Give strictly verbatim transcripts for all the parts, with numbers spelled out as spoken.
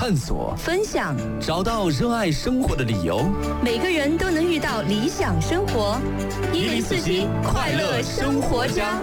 探索、 分享， 找到热爱生活的理由。 每个人都能遇到理想生活。 一零四七快乐生活家。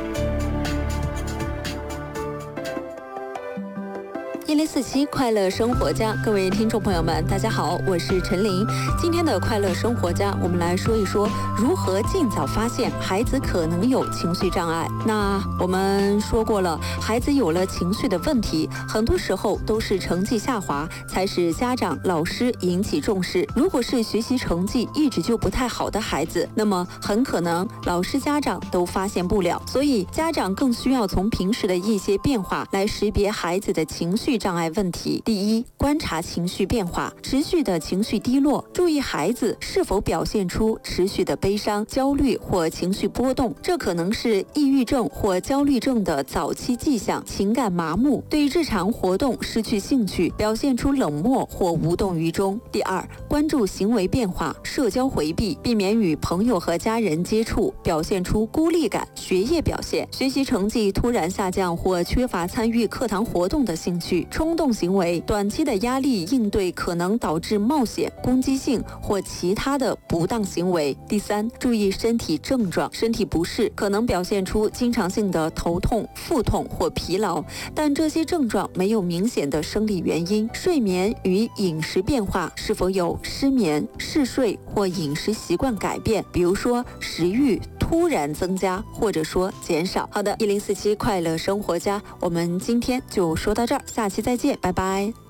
一零四七快乐生活家，各位听众朋友们，大家好，我是陈琳。今天的快乐生活家，我们来说一说如何尽早发现孩子可能有情绪障碍。那我们说过了，孩子有了情绪的问题，很多时候都是成绩下滑才使家长、老师引起重视。如果是学习成绩一直就不太好的孩子，那么很可能老师、家长都发现不了。所以家长更需要从平时的一些变化来识别孩子的情绪障碍问题。第一，观察情绪变化，持续的情绪低落，注意孩子是否表现出持续的悲伤、焦虑或情绪波动，这可能是抑郁症或焦虑症的早期迹象。情感麻木，对日常活动失去兴趣，表现出冷漠或无动于衷。第二，关注行为变化，社交回避，避免与朋友和家人接触，表现出孤立感。学业表现，学习成绩突然下降或缺乏参与课堂活动的兴趣。冲动行为，短期的压力应对可能导致冒险、攻击性或其他的不当行为。第三，注意身体症状，身体不适可能表现出经常性的头痛、腹痛或疲劳，但这些症状没有明显的生理原因。睡眠与饮食变化，是否有失眠、嗜睡或饮食习惯改变，比如说食欲突然增加或者说减少。好的，一零四七快乐生活家，我们今天就说到这儿，下期再见，拜拜。